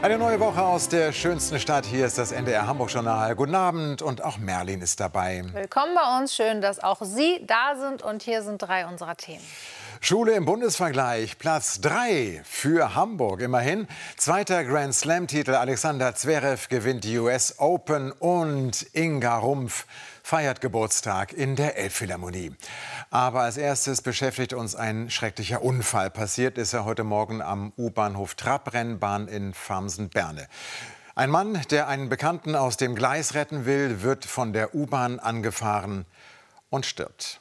Eine neue Woche aus der schönsten Stadt. Hier ist das NDR Hamburg-Journal. Guten Abend und auch Merlin ist dabei. Willkommen bei uns. Schön, dass auch Sie da sind. Und hier sind 3 unserer Themen. Schule im Bundesvergleich, Platz 3 für Hamburg immerhin. Zweiter Grand Slam-Titel, Alexander Zverev gewinnt die US Open und Inga Rumpf feiert Geburtstag in der Elbphilharmonie. Aber als erstes beschäftigt uns ein schrecklicher Unfall. Passiert ist er heute Morgen am U-Bahnhof Trabrennbahn in Farmsen-Berne. Ein Mann, der einen Bekannten aus dem Gleis retten will, wird von der U-Bahn angefahren und stirbt.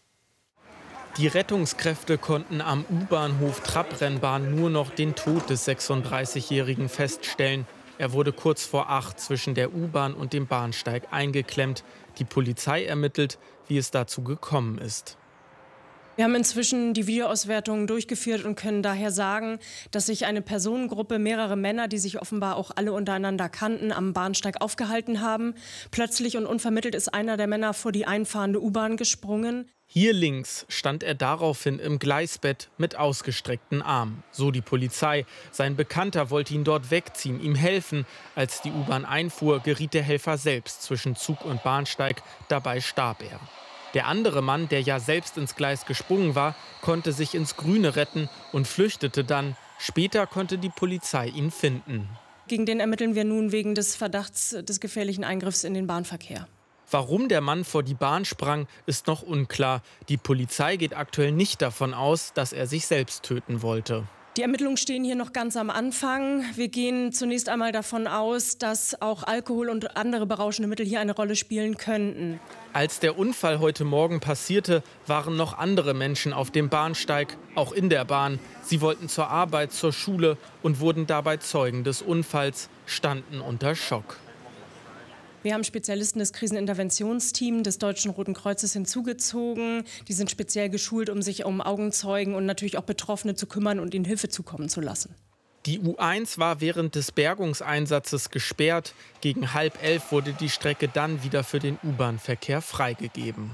Die Rettungskräfte konnten am U-Bahnhof Trabrennbahn nur noch den Tod des 36-Jährigen feststellen. Er wurde kurz vor 8 zwischen der U-Bahn und dem Bahnsteig eingeklemmt. Die Polizei ermittelt, wie es dazu gekommen ist. Wir haben inzwischen die Videoauswertungen durchgeführt und können daher sagen, dass sich eine Personengruppe, mehrere Männer, die sich offenbar auch alle untereinander kannten, am Bahnsteig aufgehalten haben. Plötzlich und unvermittelt ist einer der Männer vor die einfahrende U-Bahn gesprungen. Hier links stand er daraufhin im Gleisbett mit ausgestreckten Armen. So die Polizei. Sein Bekannter wollte ihn dort wegziehen, ihm helfen. Als die U-Bahn einfuhr, geriet der Helfer selbst zwischen Zug und Bahnsteig. Dabei starb er. Der andere Mann, der ja selbst ins Gleis gesprungen war, konnte sich ins Grüne retten und flüchtete dann. Später konnte die Polizei ihn finden. Gegen den ermitteln wir nun wegen des Verdachts des gefährlichen Eingriffs in den Bahnverkehr. Warum der Mann vor die Bahn sprang, ist noch unklar. Die Polizei geht aktuell nicht davon aus, dass er sich selbst töten wollte. Die Ermittlungen stehen hier noch ganz am Anfang. Wir gehen zunächst einmal davon aus, dass auch Alkohol und andere berauschende Mittel hier eine Rolle spielen könnten. Als der Unfall heute Morgen passierte, waren noch andere Menschen auf dem Bahnsteig, auch in der Bahn. Sie wollten zur Arbeit, zur Schule und wurden dabei Zeugen des Unfalls, standen unter Schock. Wir haben Spezialisten des Kriseninterventionsteams des Deutschen Roten Kreuzes hinzugezogen. Die sind speziell geschult, um sich um Augenzeugen und natürlich auch Betroffene zu kümmern und ihnen Hilfe zukommen zu lassen. Die U1 war während des Bergungseinsatzes gesperrt. Gegen 10:30 wurde die Strecke dann wieder für den U-Bahn-Verkehr freigegeben.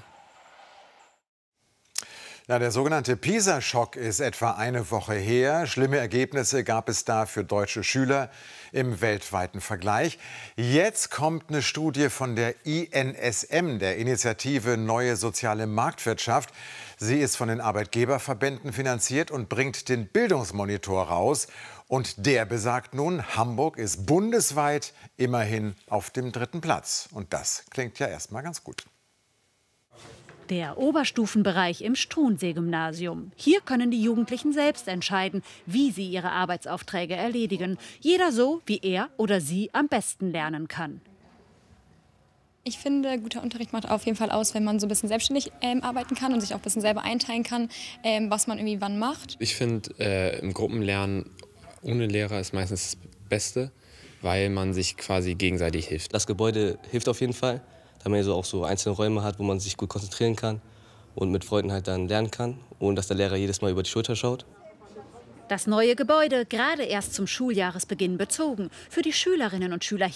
Ja, der sogenannte PISA-Schock ist etwa eine Woche her. Schlimme Ergebnisse gab es da für deutsche Schüler im weltweiten Vergleich. Jetzt kommt eine Studie von der INSM, der Initiative Neue Soziale Marktwirtschaft. Sie ist von den Arbeitgeberverbänden finanziert und bringt den Bildungsmonitor raus. Und der besagt nun, Hamburg ist bundesweit immerhin auf dem 3. Platz. Und das klingt ja erstmal ganz gut. Der Oberstufenbereich im Struensee-Gymnasium. Hier können die Jugendlichen selbst entscheiden, wie sie ihre Arbeitsaufträge erledigen. Jeder so, wie er oder sie am besten lernen kann. Ich finde, guter Unterricht macht auf jeden Fall aus, wenn man so ein bisschen selbstständig arbeiten kann und sich auch ein bisschen selber einteilen kann, was man irgendwie wann macht. Ich finde, im Gruppenlernen ohne Lehrer ist meistens das Beste, weil man sich quasi gegenseitig hilft. Das Gebäude hilft auf jeden Fall, da man auch so einzelne Räume hat, wo man sich gut konzentrieren kann und mit Freunden halt dann lernen kann, ohne dass der Lehrer jedes Mal über die Schulter schaut. Das neue Gebäude gerade erst zum Schuljahresbeginn bezogen. Für die Schülerinnen und Schüler